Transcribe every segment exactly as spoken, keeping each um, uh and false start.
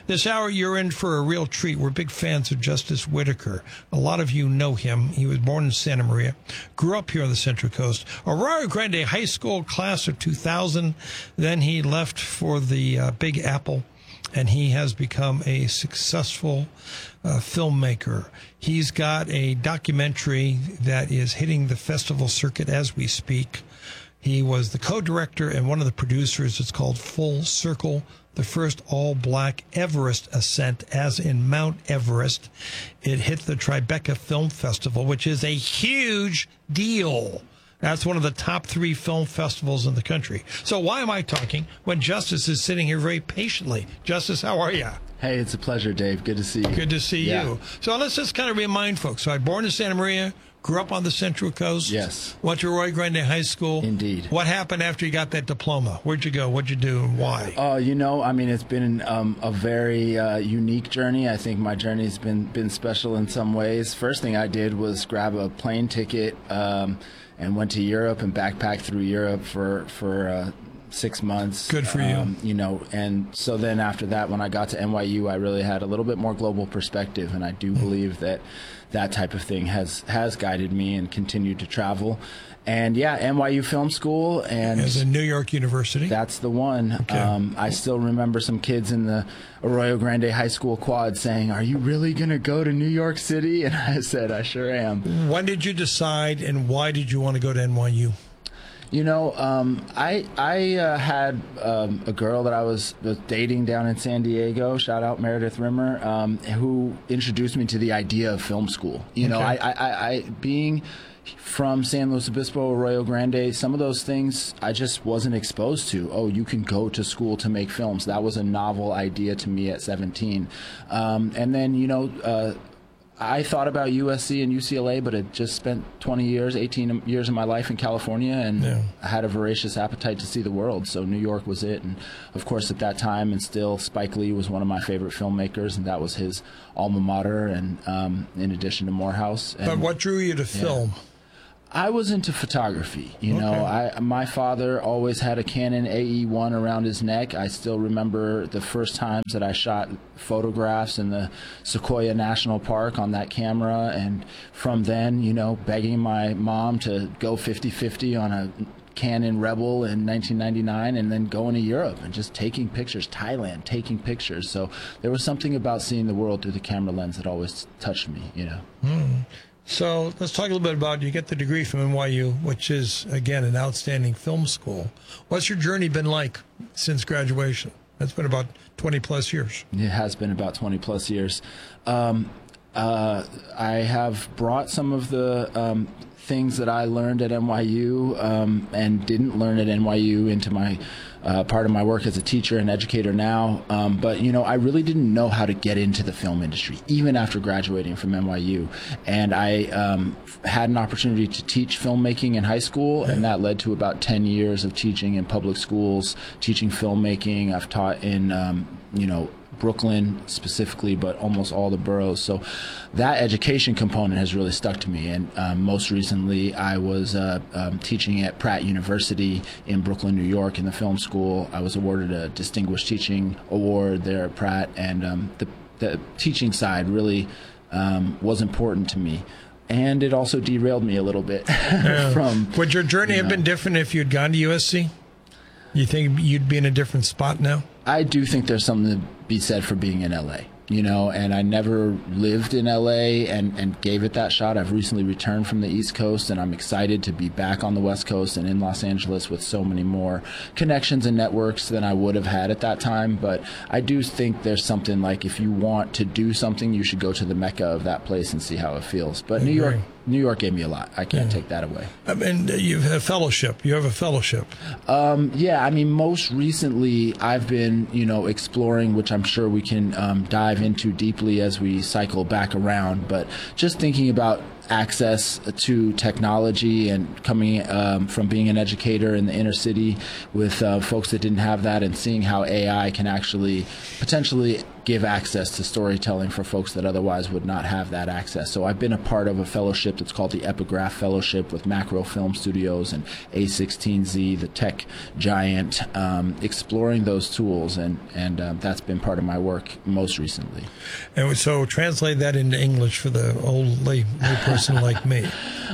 This hour, you're in for a real treat. We're big fans of Justice Whitaker. A lot of you know him. He was born in Santa Maria, grew up here on the Central Coast. Arroyo Grande High School, class of two thousand. Then he left for the uh, Big Apple, and he has become a successful uh, filmmaker. He's got a documentary that is hitting the festival circuit as we speak. He was the co-director and one of the producers. It's called Full Circle, the first all-black Everest ascent, as in Mount Everest. It hit the Tribeca Film Festival, which is a huge deal. That's one of the top three film festivals in the country. So why am I talking when Justice is sitting here very patiently? Justice, how are you? Hey, it's a pleasure, Dave. Good to see you. Good to see yeah. you. So let's just kind of remind folks. So I was born in Santa Maria, grew up on the Central Coast. Yes. Went to Arroyo Grande High School. Indeed. What happened after you got that diploma? Where'd you go? What'd you do, and why? Oh, uh, you know, I mean, it's been um, a very uh, unique journey. I think my journey's been been special in some ways. First thing I did was grab a plane ticket um, and went to Europe and backpacked through Europe for for. Uh, six months. Good for you. Um, you know, and so then after that, when I got to N Y U, I really had a little bit more global perspective, and I do mm. believe that that type of thing has, has guided me and continued to travel. And yeah, N Y U Film School, and as a New York University. That's the one. Okay. Um, I still remember some kids in the Arroyo Grande High School quad saying, "Are you really going to go to New York City?" And I said, "I sure am." When did you decide, and why did you want to go to N Y U? You know, um, I I uh, had um, a girl that I was, was dating down in San Diego. Shout out Meredith Rimmer, um, who introduced me to the idea of film school. You okay. know, I, I, I being from San Luis Obispo, Arroyo Grande, some of those things I just wasn't exposed to. Oh, you can go to school to make films. That was a novel idea to me at seventeen. Um, and then, you know. Uh, I thought about U S C and U C L A, but had just spent twenty years, eighteen years of my life in California, and yeah. I had a voracious appetite to see the world. So New York was it. And of course, at that time, and still, Spike Lee was one of my favorite filmmakers, and that was his alma mater, and um, in addition to Morehouse. And, but what drew you to film? Yeah. I was into photography. You okay. know, I my father always had a Canon A E one around his neck. I still remember the first times that I shot photographs in the Sequoia National Park on that camera, and from then, you know, begging my mom to go fifty fifty on a Canon Rebel in nineteen ninety-nine, and then going to Europe and just taking pictures, Thailand, taking pictures. So there was something about seeing the world through the camera lens that always touched me, you know. Mm. So let's talk a little bit about, you get the degree from N Y U, which is, again, an outstanding film school. What's your journey been like since graduation? That's been about twenty plus years. It has been about twenty plus years. Um, uh, I have brought some of the um, things that I learned at N Y U um, and didn't learn at N Y U into my uh, part of my work as a teacher and educator now. Um, but, you know, I really didn't know how to get into the film industry, even after graduating from N Y U. And I um, had an opportunity to teach filmmaking in high school, and that led to about ten years of teaching in public schools, teaching filmmaking. I've taught in, um, you know, Brooklyn specifically, but almost all the boroughs. So that education component has really stuck to me. And um, most recently, I was uh, um, teaching at Pratt University in Brooklyn, New York, in the film school. I was awarded a Distinguished Teaching Award there at Pratt, and um, the, the teaching side really um, was important to me. And it also derailed me a little bit yeah. from... Would your journey you have know, been different if you'd gone to U S C? You think you'd be in a different spot now? I do think there's something to be said for being in L A, you know, and I never lived in L A and, and gave it that shot. I've recently returned from the East Coast, and I'm excited to be back on the West Coast and in Los Angeles with so many more connections and networks than I would have had at that time. But I do think there's something like, if you want to do something, you should go to the mecca of that place and see how it feels. But New York... New York gave me a lot. I can't yeah. take that away. I mean, you have a fellowship. You have a fellowship. Um, yeah, I mean, most recently I've been, you know, exploring, which I'm sure we can um, dive into deeply as we cycle back around, but just thinking about access to technology and coming um, from being an educator in the inner city with uh, folks that didn't have that, and seeing how A I can actually potentially give access to storytelling for folks that otherwise would not have that access. So I've been a part of a fellowship that's called the Epigraph Fellowship with Macro Film Studios and A sixteen Z, the tech giant, um, exploring those tools, and, and um, that's been part of my work most recently. And so translate that into English for the old lay, lay person like me.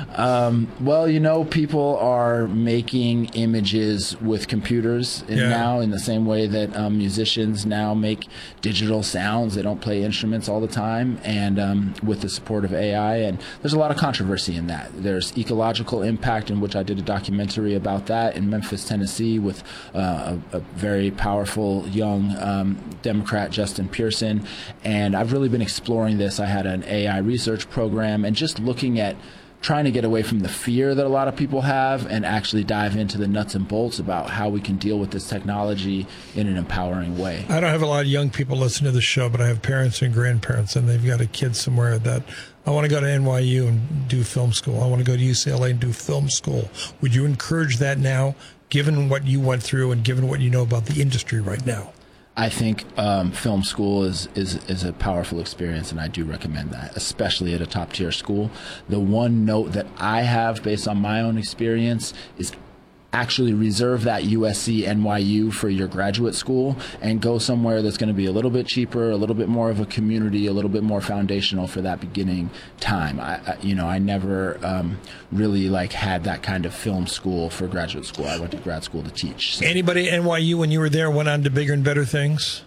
Um, well, you know, people are making images with computers in Yeah. now in the same way that um, musicians now make digital sounds. They don't play instruments all the time, and um, with the support of A I. And there's a lot of controversy in that. There's ecological impact, in which I did a documentary about that in Memphis, Tennessee, with uh, a, a very powerful young um, Democrat, Justin Pearson. And I've really been exploring this. I had an A I research program, and just looking at trying to get away from the fear that a lot of people have and actually dive into the nuts and bolts about how we can deal with this technology in an empowering way. I don't have a lot of young people listening to the show, but I have parents and grandparents, and they've got a kid somewhere that I want to go to N Y U and do film school. I want to go to U C L A and do film school. Would you encourage that now, given what you went through and given what you know about the industry right now? I think um, film school is, is is a powerful experience, and I do recommend that, especially at a top-tier school. The one note that I have, based on my own experience, is actually reserve that U S C, N Y U for your graduate school, and go somewhere that's going to be a little bit cheaper, a little bit more of a community, a little bit more foundational for that beginning time. I, I you know, I never um, really like had that kind of film school for graduate school. I went to grad school to teach. So. Anybody at N Y U when you were there went on to bigger and better things?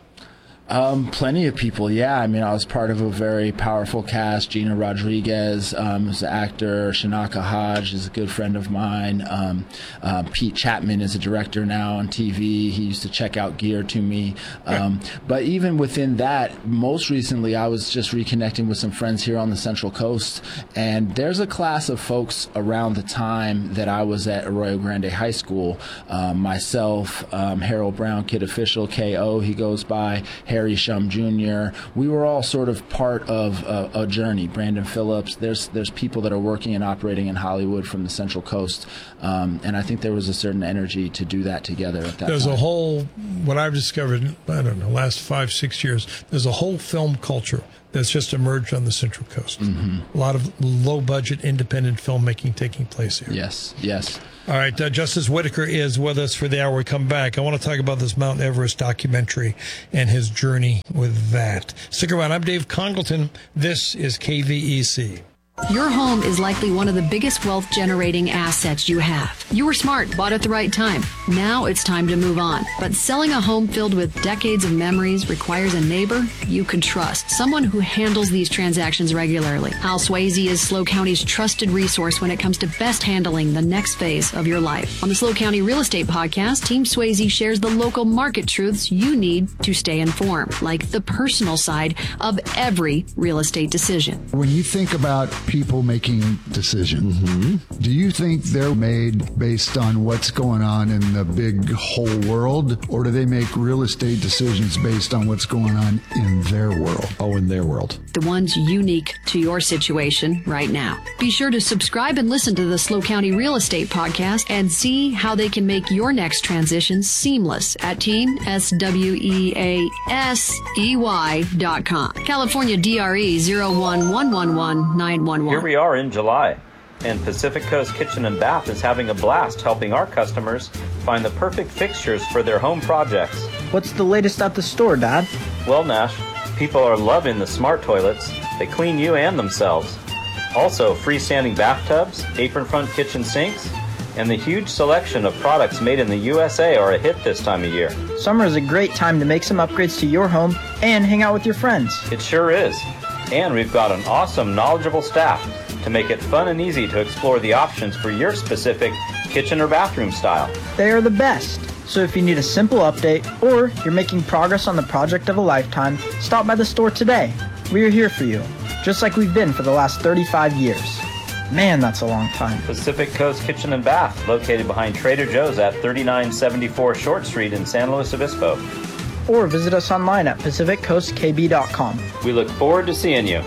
Um, plenty of people, yeah. I mean, I was part of a very powerful cast. Gina Rodriguez um, is an actor. Shanaka Hodge is a good friend of mine. Um, uh, Pete Chapman is a director now on T V. He used to check out gear to me. Um, but even within that, most recently, I was just reconnecting with some friends here on the Central Coast. And there's a class of folks around the time that I was at Arroyo Grande High School. Um, myself, um, Harold Brown, Kid Official, K O, he goes by, Harry Shum Junior We were all sort of part of a, a journey. Brandon Phillips. There's there's people that are working and operating in Hollywood from the Central Coast, um, and I think there was a certain energy to do that together at that There's time. a whole, what I've discovered, I don't know, last five, six years, there's a whole film culture that's just emerged on the Central Coast. Mm-hmm. A lot of low-budget, independent filmmaking taking place here. Yes, yes. All right, uh, Justice Whitaker is with us for the hour. We come back. I want to talk about this Mount Everest documentary and his journey with that. Stick around. I'm Dave Congleton. This is K V E C. Your home is likely one of the biggest wealth-generating assets you have. You were smart, bought at the right time. Now it's time to move on. But selling a home filled with decades of memories requires a neighbor you can trust, someone who handles these transactions regularly. Hal Swayze is SLO County's trusted resource when it comes to best handling the next phase of your life. On the SLO County Real Estate Podcast, Team Swayze shares the local market truths you need to stay informed, like the personal side of every real estate decision. When you think about people making decisions, mm-hmm. do you think they're made based on what's going on in the big whole world, or do they make real estate decisions based on what's going on in their world? Oh, in their world. The ones unique to your situation right now. Be sure to subscribe and listen to the SLO County Real Estate Podcast and see how they can make your next transition seamless at team S W E A S E Y dot com. California D R E zero one one one one nine one one. Here we are in July, and Pacific Coast Kitchen and Bath is having a blast helping our customers find the perfect fixtures for their home projects. What's the latest at the store, Dad? Well, Nash, people are loving the smart toilets. They clean you and themselves. Also, freestanding bathtubs, apron front kitchen sinks, and the huge selection of products made in the U S A are a hit this time of year. Summer is a great time to make some upgrades to your home and hang out with your friends. It sure is. And we've got an awesome, knowledgeable staff to make it fun and easy to explore the options for your specific kitchen or bathroom style. They are the best. So if you need a simple update or you're making progress on the project of a lifetime, stop by the store today. We are here for you, just like we've been for the last thirty-five years. Man, that's a long time. Pacific Coast Kitchen and Bath, located behind Trader Joe's at thirty-nine seventy-four Short Street in San Luis Obispo. Or visit us online at pacific coast k b dot com. We look forward to seeing you.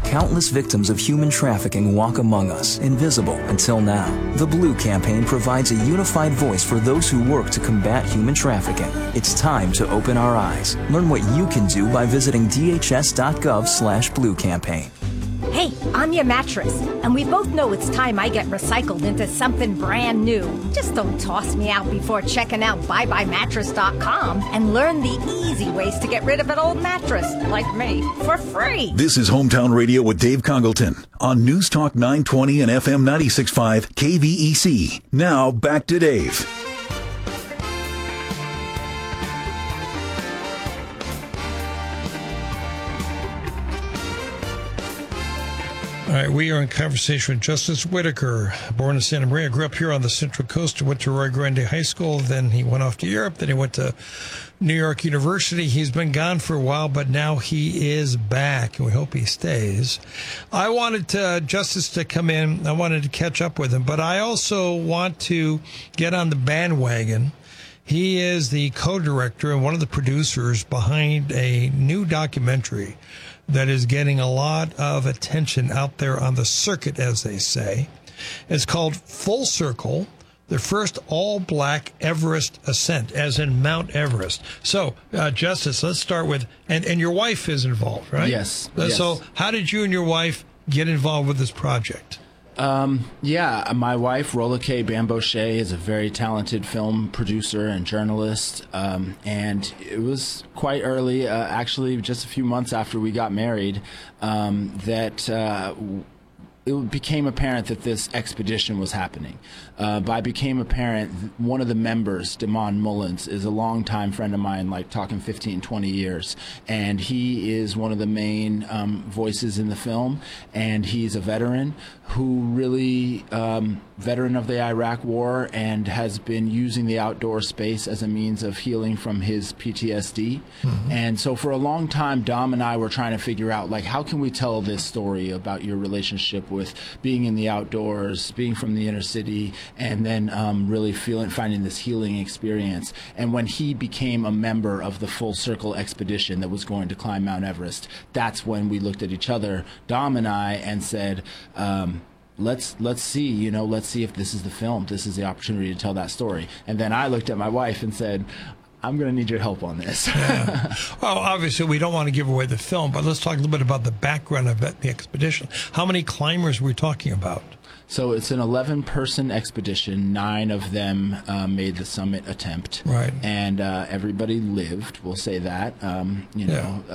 countless victims of human trafficking walk among us, invisible until now. The Blue Campaign provides a unified voice for those who work to combat human trafficking. It's time to open our eyes. Learn what you can do by visiting D H S dot gov slash blue campaign. Hey, I'm your mattress, and we both know it's time I get recycled into something brand new. Just don't toss me out before checking out buy buy mattress dot com and learn the easy ways to get rid of an old mattress, like me, for free. This is Hometown Radio with Dave Congleton on News Talk nine twenty and F M ninety-six point five K V E C. Now, back to Dave. All right, we are in conversation with Justice Whitaker, born in Santa Maria, grew up here on the Central Coast, went to Rio Grande High School, then he went off to Europe, then he went to New York University. He's been gone for a while, but now he is back, and we hope he stays. I wanted to, Justice to come in. I wanted to catch up with him, but I also want to get on the bandwagon. He is the co-director and one of the producers behind a new documentary that is getting a lot of attention out there on the circuit, as they say. It's called Full Circle, the first all-black Everest ascent, as in Mount Everest. So, uh, Justice, let's start with, and, and your wife is involved, right? Yes. Uh, yes. So how did you and your wife get involved with this project? Um, yeah, my wife, Rolla Kay Bambochet, is a very talented film producer and journalist, um, and it was quite early, uh, actually just a few months after we got married, um, that uh, it became apparent that this expedition was happening. Uh, by became apparent, one of the members, Damon Mullins, is a longtime friend of mine, like talking fifteen, twenty years, and he is one of the main um, voices in the film, and he's a veteran who really, um, veteran of the Iraq War, and has been using the outdoor space as a means of healing from his P T S D. Mm-hmm. And so for a long time, Dom and I were trying to figure out, like, how can we tell this story about your relationship with being in the outdoors, being from the inner city, and then um, really feeling, finding this healing experience. And when he became a member of the Full Circle expedition that was going to climb Mount Everest, that's when we looked at each other, Dom and I, and said, um, let's let's see, you know, let's see if this is the film. This is the opportunity to tell that story. And then I looked at my wife and said, I'm going to need your help on this. Yeah. Well, obviously, we don't want to give away the film, but let's talk a little bit about the background of the expedition. How many climbers were we talking about? So it's an eleven-person expedition. Nine of them uh, made the summit attempt. Right. And uh, everybody lived, we'll say that. Um, you know, yeah.